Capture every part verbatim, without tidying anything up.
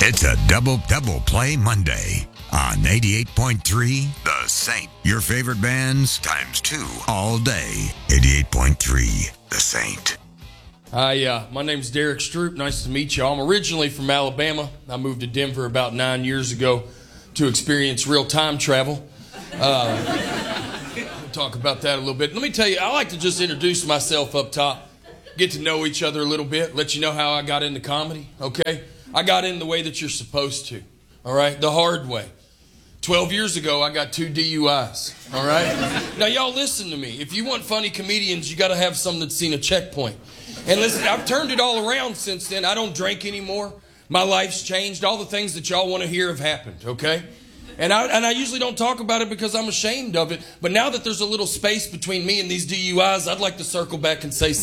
It's a double double play Monday on eighty-eight point three The Saint. Your favorite bands times two all day. eighty-eight point three The Saint. Hi, uh, my name's Derek Stroop. Nice to meet you. I'm originally from Alabama. I moved to Denver about nine years ago to experience real time travel. Uh, we'll talk about that a little bit. Let me tell you, I like to just introduce myself up top, get to know each other a little bit, let you know how I got into comedy, okay? I got in the way that you're supposed to, all right? The hard way. Twelve years ago, I got two D U Is, all right? Now, y'all listen to me. If you want funny comedians, you got to have some that's seen a checkpoint. And listen, I've turned it all around since then. I don't drink anymore. My life's changed. All the things that y'all want to hear have happened, okay? And I, and I usually don't talk about it because I'm ashamed of it. But now that there's a little space between me and these D U Is, I'd like to circle back and say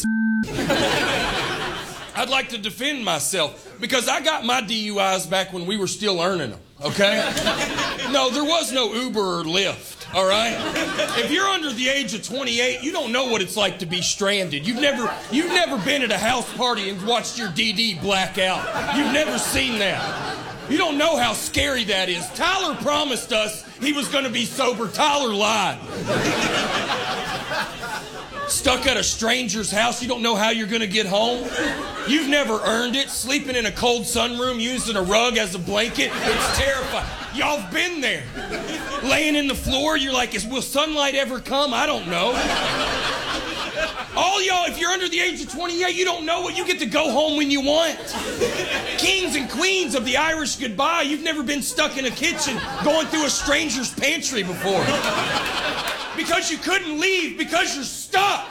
I'd like to defend myself because I got my D U Is back when we were still earning them, okay? No, there was no Uber or Lyft, all right? If you're under the age of twenty-eight, you don't know what it's like to be stranded. You've never, you've never been at a house party and watched your D D black out. You've never seen that. You don't know how scary that is. Tyler promised us he was going to be sober. Tyler lied. Stuck at a stranger's house, you don't know how you're going to get home. You've never earned it. Sleeping in a cold sunroom, using a rug as a blanket, it's terrifying. Y'all have been there. Laying in the floor, you're like, will sunlight ever come? I don't know. All y'all, if you're under the age of twenty-eight, you don't know what you get to go home when you want. Kings and queens of the Irish goodbye, you've never been stuck in a kitchen going through a stranger's pantry before. Because you couldn't leave, because you're stuck.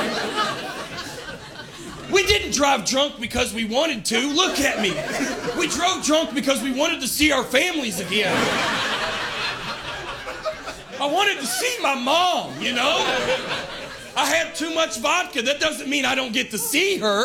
We didn't drive drunk because we wanted to. Look at me. We drove drunk because we wanted to see our families again. I wanted to see my mom, you know? I had too much vodka. That doesn't mean I don't get to see her.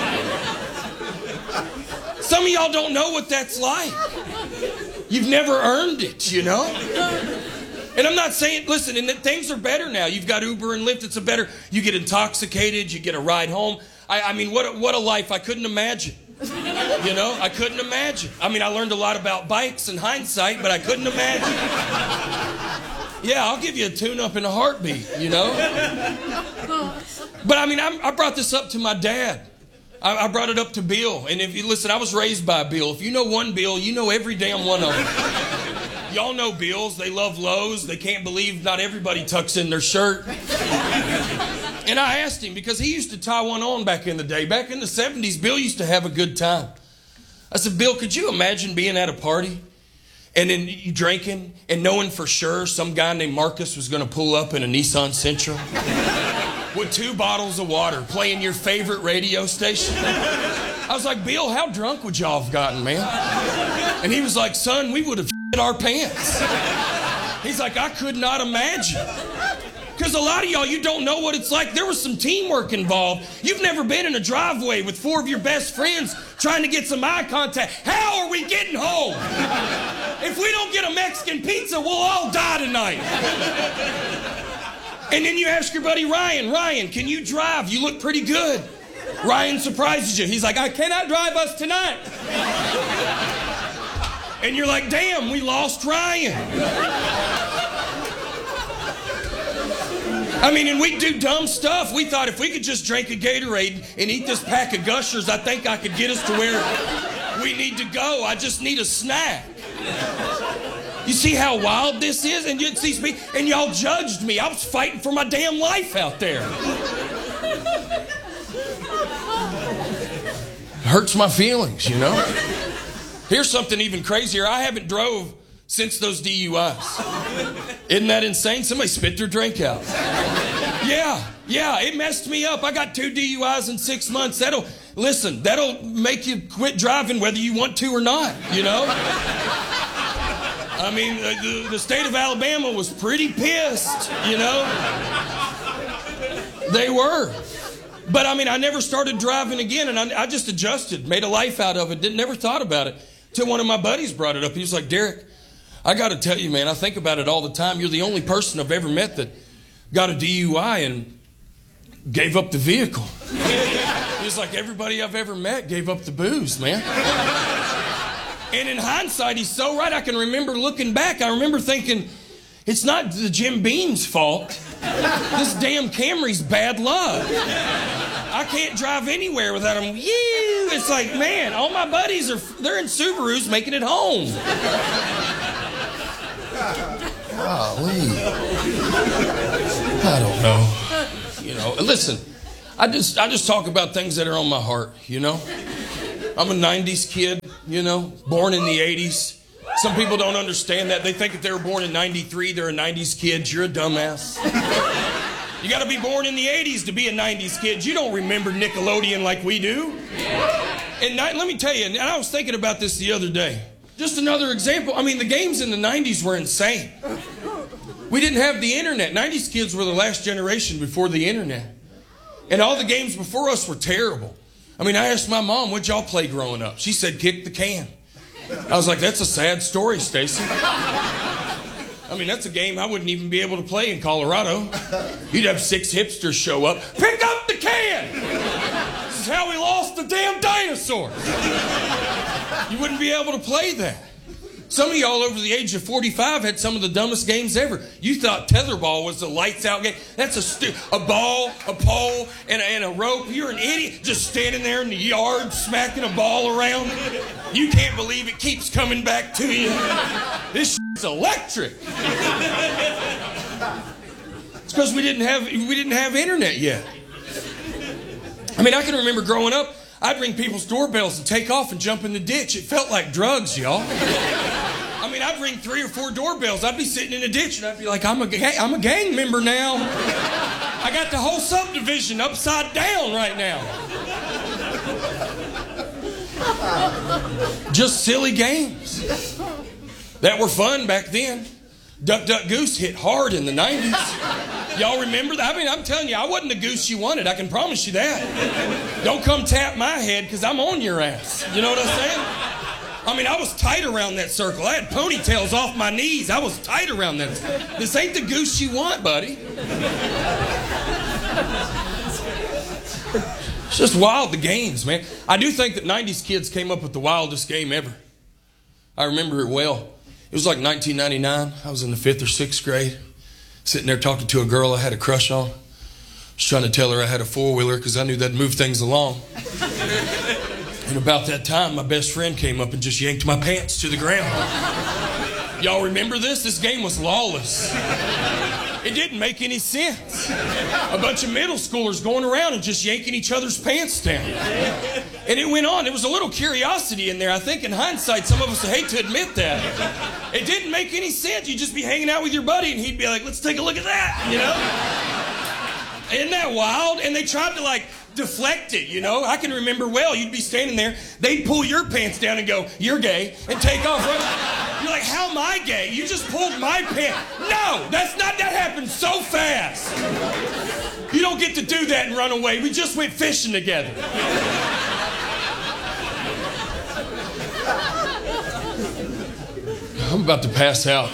Some of y'all don't know what that's like. You've never earned it, you know? And I'm not saying, listen, and things are better now. You've got Uber and Lyft. It's a better, you get intoxicated, you get a ride home. I, I mean, what a, what a life I couldn't imagine. You know, I couldn't imagine. I mean, I learned a lot about bikes in hindsight, but I couldn't imagine. Yeah, I'll give you a tune-up in a heartbeat, you know? But I mean, I'm, I brought this up to my dad. I, I brought it up to Bill. And if you listen, I was raised by Bill. If you know one Bill, you know every damn one of them. Y'all know Bills. They love Lowe's. They can't believe not everybody tucks in their shirt. And I asked him, because he used to tie one on back in the day. Back in the seventies, Bill used to have a good time. I said, Bill, could you imagine being at a party and then you drinking and knowing for sure some guy named Marcus was going to pull up in a Nissan Sentra with two bottles of water playing your favorite radio station? I was like, Bill, how drunk would y'all have gotten, man? And he was like, son, we would have shit our pants. He's like, I could not imagine. Because a lot of y'all, you don't know what it's like. There was some teamwork involved. You've never been in a driveway with four of your best friends trying to get some eye contact. How are we getting home? If we don't get a Mexican pizza, we'll all die tonight. And then you ask your buddy Ryan, Ryan, can you drive? You look pretty good. Ryan surprises you. He's like, I cannot drive us tonight. And you're like, damn, we lost Ryan. I mean, and we do dumb stuff. We thought if we could just drink a Gatorade and eat this pack of Gushers, I think I could get us to where we need to go. I just need a snack. You see how wild this is? And you see me, and y'all judged me. I was fighting for my damn life out there. Hurts my feelings, you know? Here's something even crazier. I haven't drove since those D U Is. Isn't that insane? Somebody spit their drink out. Yeah, yeah, it messed me up. I got two D U Is in six months. That'll, listen, that'll make you quit driving whether you want to or not, you know? I mean, the, the state of Alabama was pretty pissed, you know? They were. But, I mean, I never started driving again, and I, I just adjusted, made a life out of it, didn't never thought about it till one of my buddies brought it up. He was like, Derek, I got to tell you, man, I think about it all the time. You're the only person I've ever met that got a D U I and gave up the vehicle. He was like, everybody I've ever met gave up the booze, man. And in hindsight, he's so right. I can remember looking back. I remember thinking, it's not the Jim Beam's fault. This damn Camry's bad luck. I can't drive anywhere without him. Yeah, it's like, man, all my buddies are, they're in Subarus making it home. Golly. I don't know. You know, listen, I just, I just talk about things that are on my heart, you know? I'm a nineties kid, you know, born in the eighties. Some people don't understand that. They think if they were born in ninety-three, they're a nineties kid. You're a dumbass. You got to be born in the eighties to be a nineties kid. You don't remember Nickelodeon like we do. And let me tell you, and I was thinking about this the other day. Just another example. I mean, the games in the nineties were insane. We didn't have the internet. nineties kids were the last generation before the internet. And all the games before us were terrible. I mean, I asked my mom, what'd y'all play growing up? She said, kick the can. I was like, that's a sad story, Stacy. I mean, that's a game I wouldn't even be able to play in Colorado. You'd have six hipsters show up. Pick up the can! This is how we lost the damn dinosaurs. You wouldn't be able to play that. Some of y'all over the age of forty-five had some of the dumbest games ever. You thought tetherball was the lights out game. That's a stu- a ball, a pole, and a, and a rope. You're an idiot just standing there in the yard smacking a ball around. You can't believe it keeps coming back to you. This shit's electric. It's because we didn't have we didn't have internet yet. I mean, I can remember growing up, I'd ring people's doorbells and take off and jump in the ditch. It felt like drugs, y'all. I mean, I'd ring three or four doorbells. I'd be sitting in a ditch and I'd be like, I'm a, ga- I'm a gang member now. I got the whole subdivision upside down right now. Just silly games that were fun back then. Duck, Duck, Goose hit hard in the nineties. Y'all remember that? I mean, I'm telling you, I wasn't the goose you wanted. I can promise you that. Don't come tap my head because I'm on your ass. You know what I'm saying? I mean, I was tight around that circle. I had ponytails off my knees. I was tight around that. This ain't the goose you want, buddy. It's just wild, the games, man. I do think that nineties kids came up with the wildest game ever. I remember it well. It was like nineteen ninety-nine. I was in the fifth or sixth grade, sitting there talking to a girl I had a crush on. I was trying to tell her I had a four-wheeler because I knew that'd move things along. And about that time, my best friend came up and just yanked my pants to the ground. Y'all remember this? This game was lawless. It didn't make any sense. A bunch of middle schoolers going around and just yanking each other's pants down. And it went on. There was a little curiosity in there. I think in hindsight, some of us hate to admit that. It didn't make any sense. You'd just be hanging out with your buddy and he'd be like, let's take a look at that, you know? Isn't that wild? And they tried to like deflect it, you know? I can remember well, you'd be standing there, they'd pull your pants down and go, you're gay, and take off. You're like, how am I gay? You just pulled my pants. No, that's not, that happened so fast. You don't get to do that and run away. We just went fishing together. I'm about to pass out.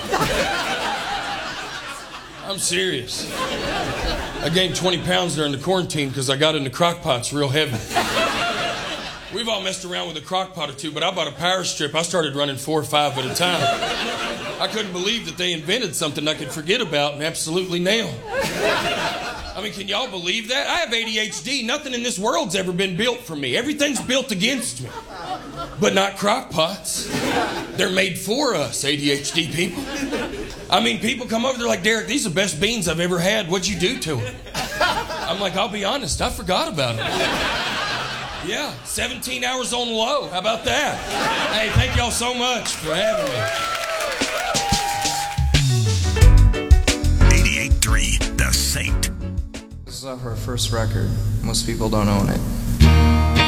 I'm serious. I gained twenty pounds during the quarantine because I got into crock pots real heavy. We've all messed around with a crock pot or two, but I bought a power strip. I started running four or five at a time. I couldn't believe that they invented something I could forget about and absolutely nail. I mean, can y'all believe that? I have A D H D. Nothing in this world's ever been built for me. Everything's built against me. But not crock pots. They're made for us, A D H D people. I mean, people come over, they're like, Derek, these are the best beans I've ever had. What'd you do to them? I'm like, I'll be honest, I forgot about them. Yeah, seventeen hours on low. How about that? Hey, thank y'all so much for having me. eighty-eight point three, The Saint. This is our first record. Most people don't own it.